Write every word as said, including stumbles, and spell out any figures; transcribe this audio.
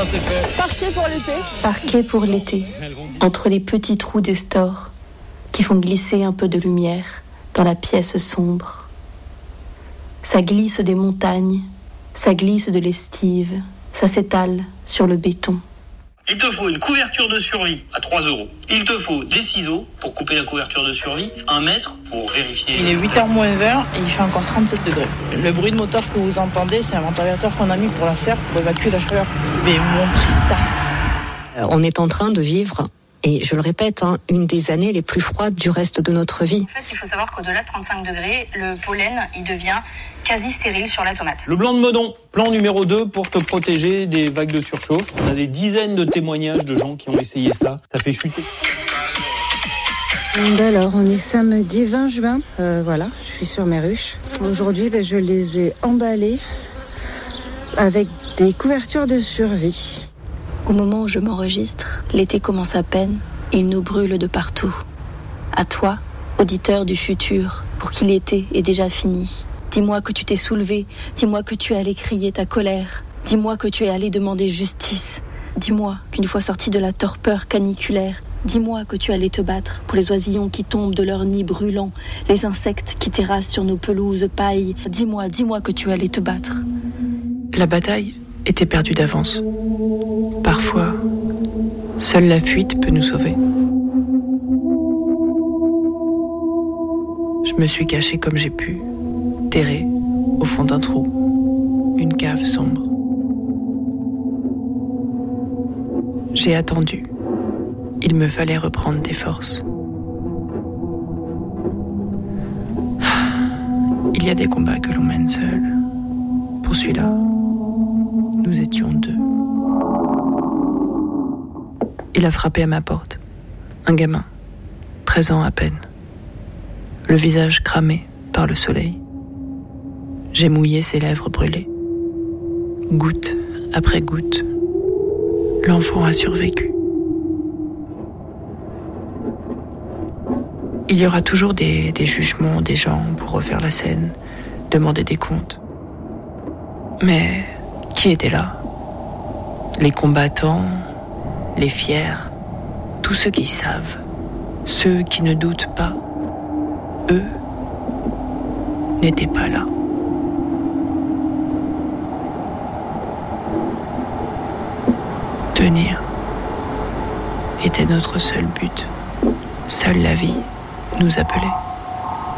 c'est fait. Parquet pour l'été. Parquet pour l'été, entre les petits trous des stores qui font glisser un peu de lumière dans la pièce sombre. Ça glisse des montagnes, ça glisse de l'estive, ça s'étale sur le béton. Il te faut une couverture de survie à trois euros. Il te faut des ciseaux pour couper la couverture de survie, un mètre pour vérifier. Il est huit heures moins vingt et il fait encore trente-sept degrés. Le bruit de moteur que vous entendez, c'est un ventilateur qu'on a mis pour la serre pour évacuer la chaleur. Mais montrez ça. On est en train de vivre, et je le répète, hein, une des années les plus froides du reste de notre vie. En fait, il faut savoir qu'au-delà de trente-cinq degrés, le pollen, il devient quasi stérile sur la tomate. Le blanc de Meudon, plan numéro deux pour te protéger des vagues de surchauffe. On a des dizaines de témoignages de gens qui ont essayé ça. Ça fait chuter. Alors, on est samedi vingt juin. Euh, voilà, je suis sur mes ruches. Aujourd'hui, ben, je les ai emballées avec des couvertures de survie. Au moment où je m'enregistre, l'été commence à peine et il nous brûle de partout. À toi, auditeur du futur, pour qui l'été est déjà fini. Dis-moi que tu t'es soulevé, dis-moi que tu es allé crier ta colère, dis-moi que tu es allé demander justice, dis-moi qu'une fois sorti de la torpeur caniculaire, dis-moi que tu es allé te battre pour les oisillons qui tombent de leur nid brûlant, les insectes qui terrassent sur nos pelouses paille, dis-moi, dis-moi que tu es allé te battre. La bataille était perdue d'avance. Parfois, seule la fuite peut nous sauver. Je me suis cachée comme j'ai pu, terrée au fond d'un trou, une cave sombre. J'ai attendu. Il me fallait reprendre des forces. Il y a des combats que l'on mène seul. Pour celui-là, nous étions deux. Il a frappé à ma porte. Un gamin, treize ans à peine. Le visage cramé par le soleil. J'ai mouillé ses lèvres brûlées. Goutte après goutte, l'enfant a survécu. Il y aura toujours des, des jugements, des gens pour refaire la scène, demander des comptes. Mais qui était là? Les combattants, les fiers, tous ceux qui savent, ceux qui ne doutent pas, eux n'étaient pas là. Tenir était notre seul but. Seule la vie nous appelait.